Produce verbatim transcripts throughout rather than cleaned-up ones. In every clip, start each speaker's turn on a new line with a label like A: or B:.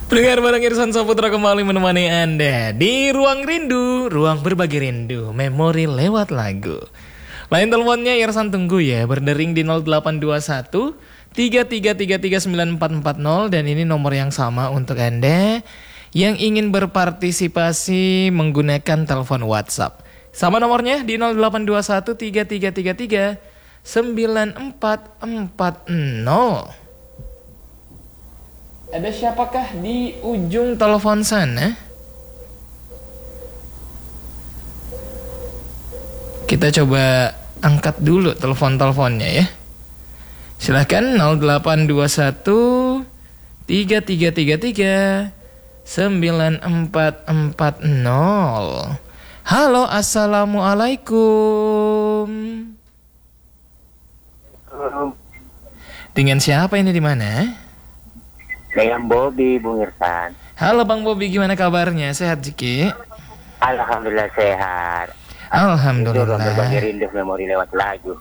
A: Pendengar bareng Irsan Saputra kembali menemani Anda di Ruang Rindu, ruang berbagi rindu, memori lewat lagu. Lain teleponnya Irsan tunggu ya, berdering di nol delapan dua satu tiga tiga tiga tiga sembilan empat empat nol dan ini nomor yang sama untuk Anda yang ingin berpartisipasi menggunakan telepon WhatsApp. Sama nomornya di nol delapan dua satu tiga tiga tiga tiga sembilan empat empat nol. Ada siapakah di ujung telepon sana? Kita coba angkat dulu telepon-teleponnya ya. Silakan nol delapan dua satu tiga tiga tiga tiga sembilan empat empat nol. Halo, assalamualaikum.
B: Halo.
A: Dengan siapa ini di mana?
B: Dengan Bobby, Bung Irsan.
A: Halo Bang Bobby, gimana kabarnya? Sehat Jiki?
B: Alhamdulillah sehat.
A: Alhamdulillah.
B: Itu berbagi rindu memori lewat lagu.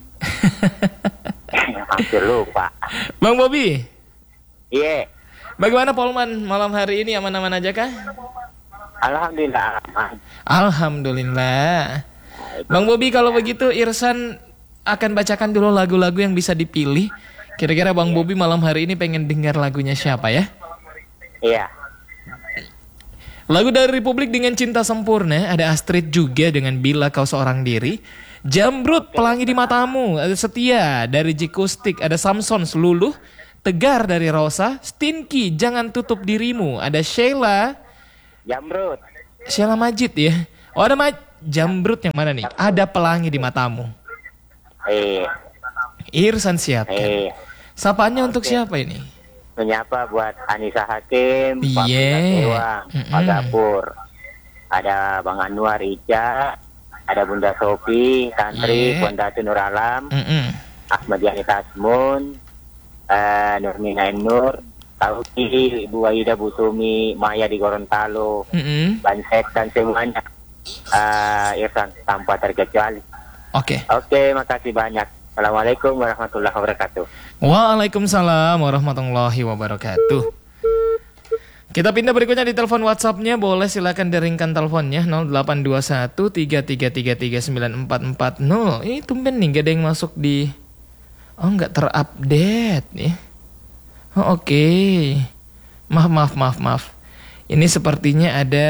B: Hampir lupa.
A: Bang Bobby.
B: Iya. Yeah.
A: Bagaimana Polman malam hari ini, aman-aman aja kah?
B: Alhamdulillah aman.
A: Alhamdulillah. Bang Bobby, kalau begitu Irsan akan bacakan dulu lagu-lagu yang bisa dipilih. Kira-kira Bang Bobby malam hari ini pengen dengar lagunya siapa ya?
B: Iya.
A: Lagu dari Republik dengan Cinta Sempurna, ada Astrid juga dengan Bila Kau Seorang Diri. Jamrut, Pelangi di Matamu, ada Setia dari Jikustik, ada Samson Seluluh, Tegar dari Rosa, Stinky Jangan Tutup Dirimu, ada Sheila.
B: Jamrut.
A: Sheila Majid ya. Oh ada Maj Jamrut yang mana nih? Ada Pelangi di Matamu.
B: Iya.
A: Irsan siapkan.
B: Iya.
A: Sapaannya untuk siapa ini?
B: Menyapa buat Anissa Hakim, Pak
A: Iya.
B: Dewa, Pak Gapur. Ada Bang Anwar Ica, ada Bunda Sofi, Santri,
A: Yeah.
B: Pondatu Nur Alam,
A: Mm-mm.
B: Ahmad Yani Tasmun, uh, Nurmina Nur, Tauki, Ibu Aida Butumi, Maya di Gorontalo,
A: Mm-mm.
B: Bansek dan semuanya. Uh, Irsan tanpa terkecuali.
A: Oke.
B: Oke, makasih banyak. Assalamualaikum warahmatullahi wabarakatuh.
A: Waalaikumsalam warahmatullahi wabarakatuh. Kita pindah berikutnya di telepon WhatsApp-nya. Boleh silakan deringkan teleponnya nol delapan dua satu tiga tiga tiga tiga sembilan empat empat nol. Ini tumben nih gak ada yang masuk di. Oh nggak terupdate nih. Oh, oke. Okay. Maaf maaf maaf maaf. Ini sepertinya ada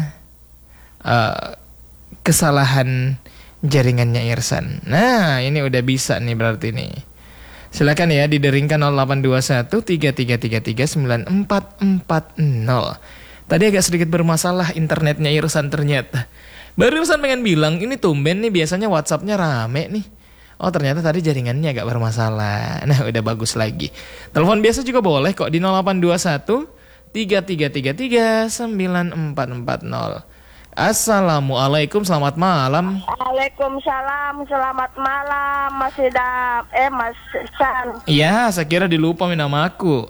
A: uh, kesalahan jaringannya Irsan. Nah, ini udah bisa nih berarti nih. Silakan ya dideringkan nol delapan dua satu tiga tiga tiga tiga sembilan empat empat nol. Tadi agak sedikit bermasalah internetnya Irsan ternyata. Baru Irsan pengen bilang, ini tumben nih biasanya WhatsApp-nya rame nih. Oh, ternyata tadi jaringannya agak bermasalah. Nah, udah bagus lagi. Telepon biasa juga boleh kok di nol delapan dua satu tiga tiga tiga tiga sembilan empat empat nol. Assalamualaikum, selamat malam.
C: Waalaikumsalam, selamat malam Mas Idam, eh Mas San.
A: Iya, saya kira dilupa nama aku.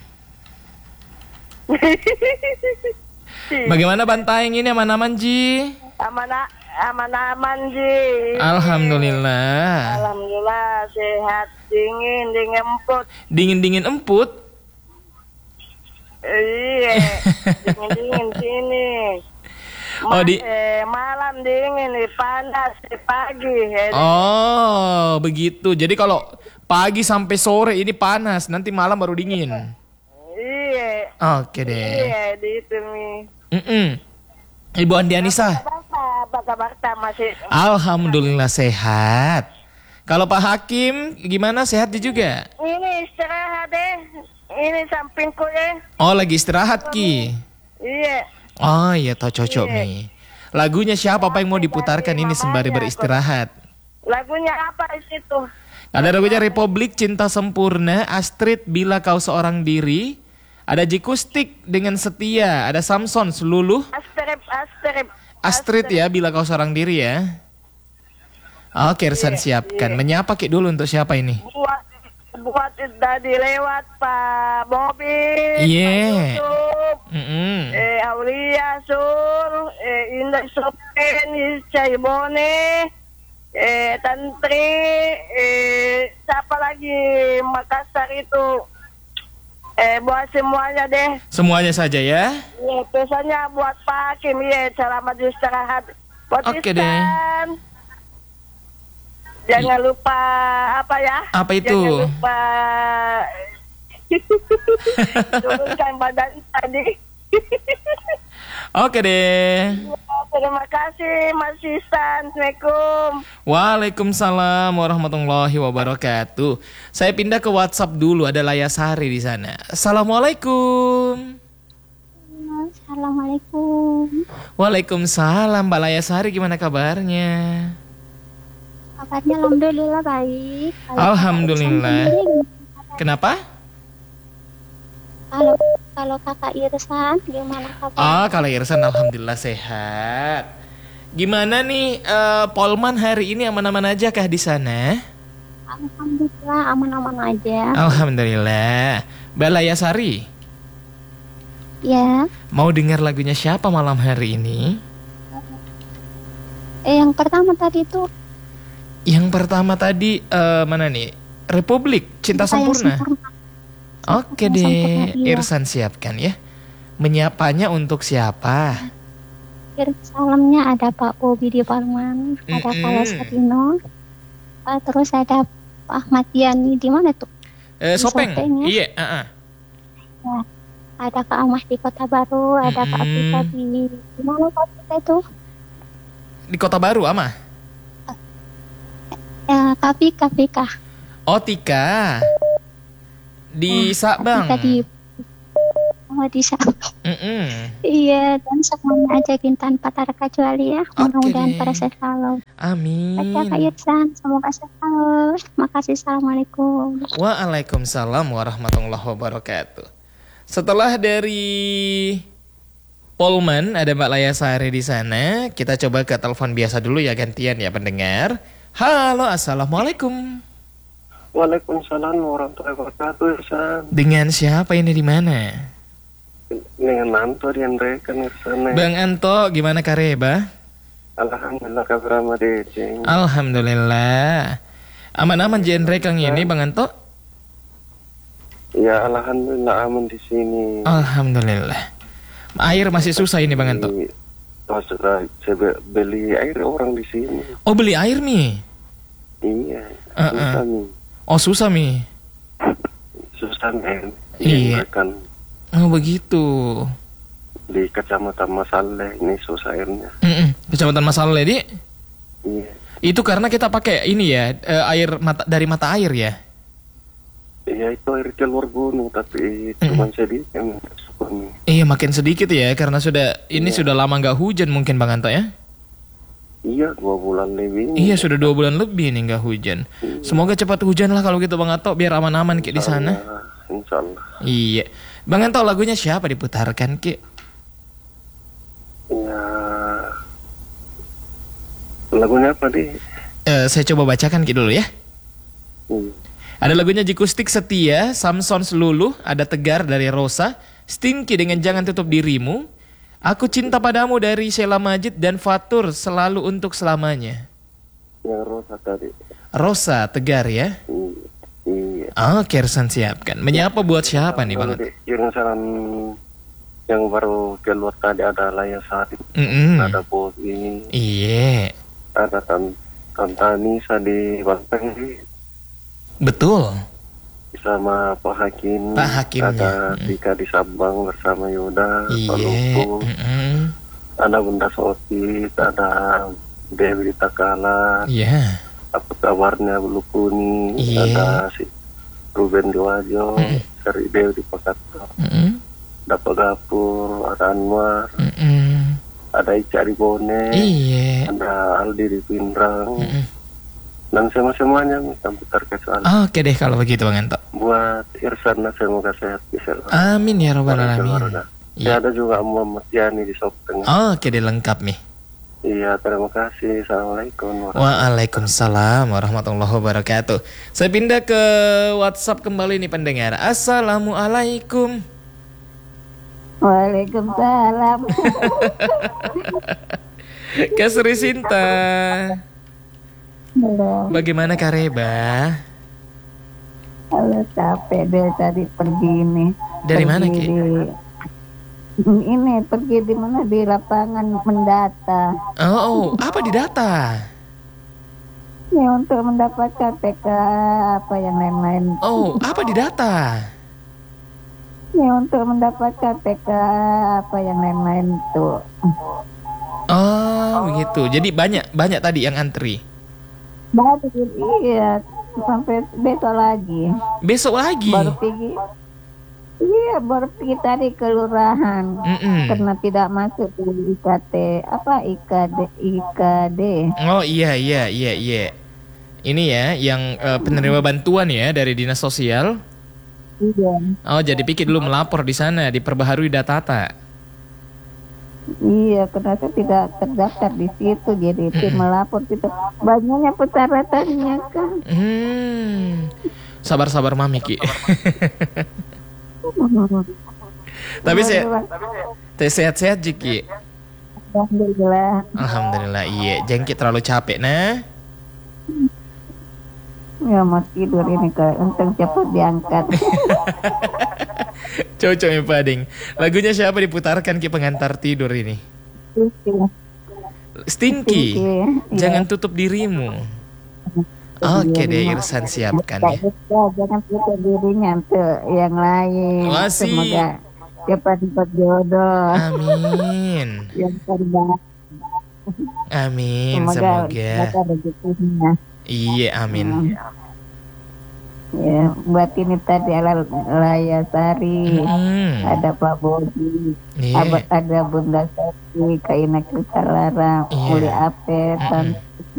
A: Bagaimana Bantaeng ini, aman-aman Ji?
C: Aman, aman-aman Ji.
A: Alhamdulillah.
C: Alhamdulillah sehat, dingin, dingin emput.
A: Dingin-dingin emput?
C: Iya, dingin-dingin sini.
A: Oh, di...
C: eh, malam dingin, nih, panas di pagi. Ya.
A: Oh, begitu. Jadi kalau pagi sampai sore ini panas, nanti malam baru dingin.
C: Iya.
A: Oke deh.
C: Iya, di itu nih.
A: Mm-mm. Ibu Andi Anissa.
C: Apa kabar masih?
A: Alhamdulillah sehat. Kalau Pak Hakim gimana, sehat juga?
C: Ini istirahat deh. Ini sampingku ya.
A: Oh, lagi istirahat Ki.
C: Iya.
A: Oh iya, toh cocok
C: Iya.
A: nih. Lagunya siapa Pak yang mau diputarkan ini sembari beristirahat?
C: Lagunya apa di situ?
A: Ada lagunya Republik Cinta Sempurna, Astrid Bila Kau Seorang Diri, ada Jikustik dengan Setia, ada Samson Seluluh,
C: Astrid, Astrid.
A: Astrid ya Bila Kau Seorang Diri ya. Oke, Irsan siapkan. Menyapa Ki dulu untuk siapa ini?
C: Buat buat tadi lewat Pak Bobby,
A: Iya.
C: Pak Yusuf,
A: Mm-mm.
C: eh Aulia Sur, eh Indah Sopen, Cai Bone, eh Tantri, eh siapa lagi Makassar itu, Eh, buat semuanya deh.
A: Semuanya saja ya.
C: Iya, biasanya buat Pak Hakim, iya, selamat istirahat. Buat
A: Oke
C: Ihsan.
A: deh.
C: Jangan lupa apa ya?
A: Apa itu?
C: Jangan lupa turunkan badan tadi.
A: Oke deh.
C: Terima kasih Mas Ihsan. Assalamualaikum.
A: Waalaikumsalam warahmatullahi wabarakatuh. Saya pindah ke WhatsApp dulu, ada Layasari di sana. Assalamualaikum.
D: Assalamualaikum.
A: Waalaikumsalam Mbak Layasari, gimana kabarnya?
D: Kabarnya alhamdulillah baik. Kalau
A: Alhamdulillah.
D: Kakak Irsan sendiri,
A: Kenapa?
D: Kalau kalau Kakak Irsan gimana kabar?
A: Ah, kalau Irsan alhamdulillah sehat. Gimana nih eh, Polman hari ini aman-aman aja kah di sana?
D: Alhamdulillah aman-aman aja.
A: Alhamdulillah. Mbak Layasari,
D: Ya.
A: mau dengar lagunya siapa malam hari ini?
D: Eh yang pertama tadi tuh
A: Yang pertama tadi eh, mana nih? Republik Cinta
D: Cinta yang
A: Sempurna.
D: Sempurna.
A: Oke
D: Cinta
A: deh,
D: Sempurna, iya.
A: Irsan siapkan ya. Menyapanya untuk siapa?
D: Kirim salamnya ada Pak Bobi di Parman, ada
A: Mm-mm.
D: Pak Lasarino, ah, terus ada Pak Ahmad Yani di mana tuh?
A: Eh,
D: Di
A: Sopeng.
D: Sopeng ya?
A: Iya, ah, ah.
D: Ya. Ada Kak Ahmad di Kota Baru, ada Kak
A: Mm-mm.
D: Afika di di mana Kak Afika itu?
A: Di Kota Baru, Ama.
D: Ya, Kak Afika, Afika.
A: Oh, Tika. Di Sabang.
D: Afika di Oh, di sana.
A: Mm-mm.
D: Iya, dan semuanya ajakin tanpa terkecuali ya. Mudah-mudahan
A: deh.
D: pada sehat selalu.
A: Amin.
D: Baca Kak Irsan, semoga sehat selalu. Makasih, Assalamualaikum.
A: Waalaikumsalam warahmatullahi wabarakatuh. Setelah dari Polman ada Mbak Layasari di sana, kita coba ke telepon biasa dulu ya, gantian ya pendengar. Halo, assalamualaikum.
E: Waalaikumsalam warahmatullahi wabarakatuh, Irsan.
A: Dengan siapa ini di mana?
E: Dengan Anto di Andrekan, Irsan.
A: Bang Anto, gimana kareba?
E: Alhamdulillah kabar sama Dejeng.
A: Alhamdulillah. Aman-aman genre kang ini Bang Anto?
E: Ya, alhamdulillah aman di sini.
A: Alhamdulillah. Air masih susah ini Bang Anto.
E: Di- Oh, sudah saya be- beli air orang di sini.
A: Oh, beli air Mi?
E: Iya,
A: Uh-uh.
E: susah nih.
A: Oh, susah Mi.
E: Susah men.
A: Iya.
E: Kan
A: Oh, begitu.
E: di Kecamatan Masaleh ini susah airnya.
A: Mm-mm. Kecamatan Masaleh, Di.
E: Iya.
A: Itu karena kita pakai ini ya, eh, air mata dari mata air ya.
E: Iya, itu air keluar gunung tapi cuma sedikit yang suka nih.
A: Iya, makin sedikit ya karena sudah ini sudah lama nggak hujan mungkin Bang Anto ya.
E: Iya, dua bulan lebih.
A: Iya, sudah dua bulan lebih nih nggak hujan. Semoga cepat hujan lah kalau gitu Bang Anto biar aman-aman kayak di sana.
E: Insya Allah.
A: Iya. Bang Anto, lagunya siapa diputarkan Ki?
E: Ya, lagunya apa nih?
A: Eh, saya coba bacakan Ki dulu ya.
E: Hmm.
A: Ada lagunya Jikustik Setia, Samson Seluluh, ada Tegar dari Rosa, Stinky dengan Jangan Tutup Dirimu, Aku Cinta Padamu dari Sheila Majid, dan Fatur Selalu Untuk Selamanya.
E: Yang Rosa tadi.
A: Rosa, Tegar ya.
E: Iya.
A: Oh, Kersan siapkan. Menyapa buat siapa nih Bang?
E: Nanti yang saran yang baru keluar tadi ada Layasari,
A: Mm-mm.
E: ada Bobi,
A: Iya,
E: ada Tan Tantanisa di Banteng,
A: betul.
E: sama Pak Hakim,
A: Pak Hakimnya.
E: ada Tika di Sabang bersama Yuda, Pak
A: Iya.
E: Lumpur,
A: Mm-mm.
E: ada Bunda Sotit, ada Dewi di Takala,
A: Iya.
E: apa kabarnya Belukuni,
A: Iya.
E: ada si Ruben di Wajo,
A: Mm.
E: Seri Dewi di Pakato,
A: Mm-mm.
E: ada Pak Gapur, ada Anwar,
A: Mm-mm.
E: ada Ica di Bone,
A: Iya.
E: ada Aldi di Pindrang,
A: Mm-mm.
E: dan semua-semuanya sampai terkecuali.
A: Oke deh kalau begitu Bang Anto.
E: Buat Irsan, semoga sehat bisa.
A: Amin ya robbal alamin.
E: Saya
A: Iya.
E: ada juga Muhammad Yani di Sopeng.
A: Oke deh, lengkap nih.
E: Iya, terima kasih. Assalamualaikum.
A: Waalaikumsalam warahmatullahi wabarakatuh. Saya pindah ke WhatsApp kembali nih pendengar. Assalamualaikum.
D: Waalaikumsalam.
A: Kak Sri Sinta.
D: Belum.
A: Bagaimana Kareba?
F: Halo, capek deh tadi pergi nih.
A: Dari
F: Pergi
A: mana, Ki?
F: di- ini pergi di mana di lapangan mendata.
A: Oh, oh, apa di data?
F: Ini untuk mendapatkan P K apa yang lain-lain.
A: Oh, apa di data?
F: Ini untuk mendapatkan P K apa yang lain-lain tuh.
A: Oh, begitu. Jadi banyak banyak tadi yang antri.
F: Baru iya sampai besok lagi.
A: Besok lagi.
F: Baru pergi. Iya baru pergi tadi ke lurahan.
A: Mm-mm.
F: Karena tidak masuk di I K T apa I K D I K D.
A: Oh iya iya iya iya. Ini ya yang eh, penerima bantuan ya dari dinas sosial.
F: Iya.
A: Oh jadi pikir dulu melapor di sana diperbaharui data.
F: Iya, karena saya tidak terdaftar di situ, jadi tim melapor kita banyaknya persyaratannya kan.
A: Hmm. Sabar-sabar mami Ki. Tapi saya teh sehat-sehat Jiki.
F: Alhamdulillah.
A: Alhamdulillah iya. Jengki terlalu capek nah.
F: Ya mau tidur ini ke untung cepat diangkat.
A: Cocok ya Pading. Lagunya siapa diputarkan Ki pengantar tidur ini? Stinky.
F: Stinky,
A: Jangan tutup dirimu. Oke deh Irsan siapkan ya.
F: Ya, jangan tutup dirinya untuk yang lain.
A: Masih.
F: Semoga cepat berjodoh.
A: Amin.
F: Yang terbaik.
A: Amin
F: Semoga
A: semoga.
F: dapat rezekinya.
A: Iya amin.
F: Ya, buat ini tadi ala Laya Sari,
A: Hmm.
F: ada Pak Bobi,
A: Iya.
F: ada, ada Bunda Sati, Kak Ina Krisalara,
A: Iya.
F: Uli Apet,
A: Mm-mm.
F: dan